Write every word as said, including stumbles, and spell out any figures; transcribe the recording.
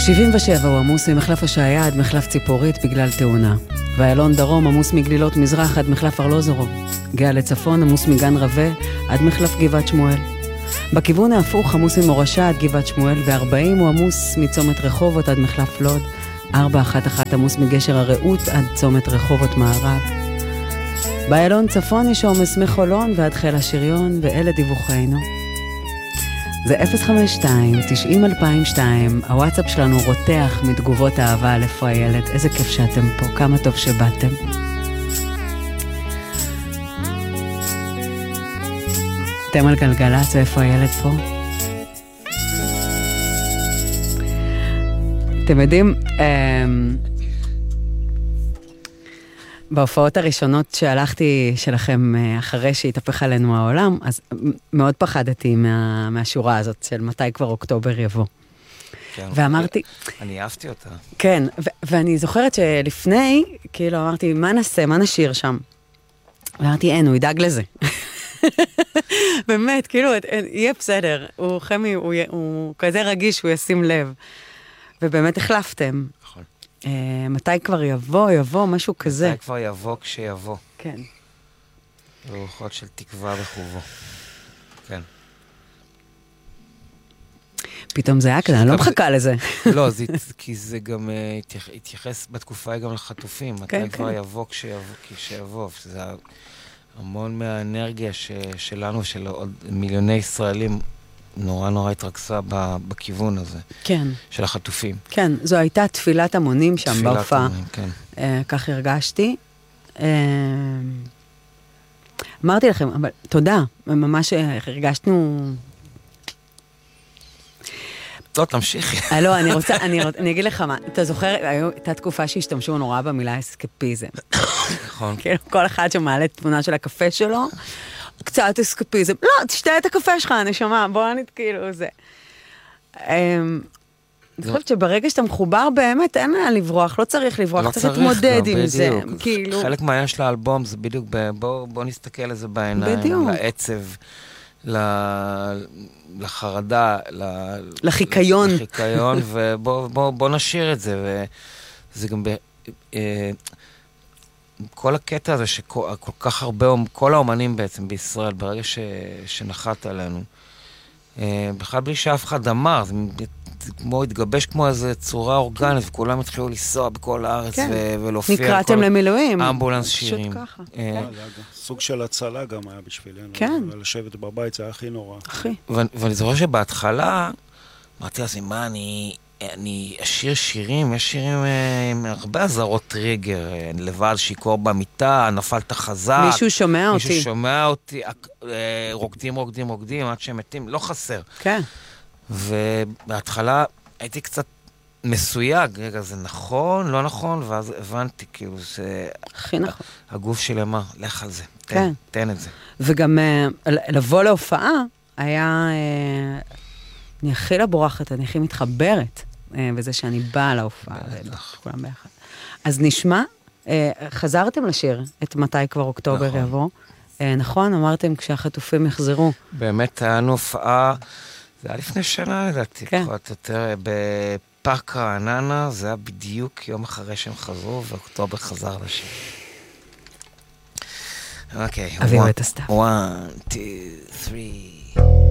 שבעים ושבע הוא עמוס ממחלף השעיה עד מחלף ציפורית בגלל תאונה. ואיילון דרום עמוס מגלילות מזרח עד מחלף ארלוזורוב. גאה לצפון עמוס מגן רווה עד מחלף גבעת שמואל. בכיוון ההפוך עמוס ממורשה עד גבעת שמואל, ו-ארבעים הוא עמוס מצומת רחובות עד מחלף לוד. ארבע אחת אחת עמוס מגשר הרעות עד צומת רחובות מערב. באיילון צפון יש עומס מחולון ועד חיל השריון, ואלה דיווחנו. זה אפס חמש שתיים תשעים אלפיים ושתיים, הוואטסאפ שלנו רותח מתגובות אהבה על איפה הילד. איזה כיף שאתם פה, כמה טוב שבאתם. אתם על גלגלצ, ואיפה הילד פה? אתם יודעים, בהופעות הראשונות שהלכתי שלכם אחרי שהתהפך עלינו העולם, אז מאוד פחדתי מה, מהשורה הזאת של מתי כבר אוקטובר יבוא. כן, ואמרתי... אני אהבתי אותה. כן, ו- ואני זוכרת שלפני, כאילו אמרתי, מה נעשה, מה נשאיר שם? ואמרתי, אין, הוא ידאג לזה. באמת, כאילו, יהיה בסדר. הוא חמי, הוא, הוא כזה רגיש, הוא ישים לב. ובאמת החלפתם. נכון. Uh, מתי כבר יבוא, יבוא, משהו כזה. מתי כבר יבוא כשיבוא. כן. רוחות של תקווה בחובו. כן. פתאום זה היה כזה, אני לא מחכה לזה. לא, זה, כי זה גם uh, התייחס בתקופה גם לחטופים. מתי כן, כבר כן. יבוא כשיבוא, כשיבוא. זה המון מהאנרגיה ש, שלנו, של עוד מיליוני ישראלים, נורא נורא התרכסה בכיוון הזה. כן. של החטופים. כן, זו הייתה תפילת המונים שם בהופעה. תפילת המונים, כן. Uh, כך הרגשתי. Uh, אמרתי לכם, אבל תודה, ממש הרגשנו... לא, תמשיכי. אה, לא, אני רוצה, אני, רוצ, אני אגיד לך מה, אתה זוכר, הייתה תקופה שהשתמשו נורא במילה אסקפיזם. נכון. כאילו, כל אחד שמעלה תמונה של הקפה שלו, קצת אסקפיזם. לא, תשתה את הקפה שלך, נשמה, בוא נית, כאילו, זה. אני חושבת שברגע שאתה מחובר באמת, אין לה לברוח, לא צריך לברוח, צריך להתמודד עם זה. חלק מהעניין של האלבום זה בדיוק, בוא נסתכל על זה בעיניים, לעצב, לחרדה, לחיקיון. לחיקיון, ובוא נשאיר את זה. וזה גם כל הקטע הזה שכל כך הרבה, כל האומנים בעצם בישראל, ברגע שנחת עלינו, בכלל בלי שאף אחד אמר, זה כמו התגבש כמו איזו צורה אורגנית, וכולם התחילו לנסוע בכל הארץ ולהופיע. נקראתם למילואים. אמבולנס שירים. פשוט ככה. סוג של הצלה גם היה בשבילנו. כן. ולשבת בבית זה היה הכי נורא. הכי. ואני זוכר שבהתחלה, אמרתי לעצמי, מה, אני אשיר שירים, יש שירים עם הרבה עזרות טריגר, לבד שיקור במיטה, נפלת חזק. מישהו שומע אותי. מישהו שומע אותי, רוקדים, רוקדים, רוקדים, עד שהם מתים, לא חסר. כן. ובהתחלה הייתי קצת מסויג, רגע, זה נכון, לא נכון, ואז הבנתי, כאילו, זה... הכי נכון. הגוף שלי אמר, לך על זה, תן, כן. תן את זה. וגם לבוא להופעה, היה... אני הכי לא בורחת, אני הכי מתחברת, וזה שאני באה להופעה, כולם ביחד. אז נשמע, חזרתם לשיר את מתי כבר אוקטובר יבוא, נכון? אמרתם כשהחטופים יחזרו. באמת, היה לנו הופעה, זה היה לפני שנה לדעתי, כן. פחות יותר, בפארק רעננה, זה היה בדיוק יום אחרי שהם חזרו, ואוקטובר חזר לשיר. אוקיי. אביהו את הסתיו. one, two, three